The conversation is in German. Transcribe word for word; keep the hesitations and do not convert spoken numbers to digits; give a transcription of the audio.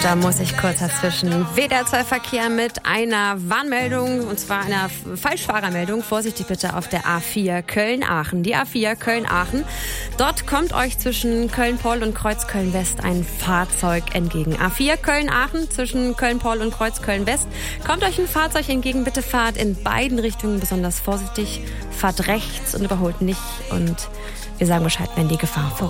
Und da muss ich kurz dazwischen. W D R zwei Verkehr mit einer Warnmeldung, und zwar einer Falschfahrermeldung. Vorsichtig bitte auf der A vier Köln-Aachen. Die A vier Köln-Aachen. Dort kommt euch zwischen Köln-Poll und Kreuzköln-West ein Fahrzeug entgegen. A vier Köln-Aachen, zwischen Köln-Poll und Kreuzköln-West. Kommt euch ein Fahrzeug entgegen. Bitte fahrt in beiden Richtungen besonders vorsichtig. Fahrt rechts und überholt nicht. Und wir sagen Bescheid, wenn die Gefahr vorüber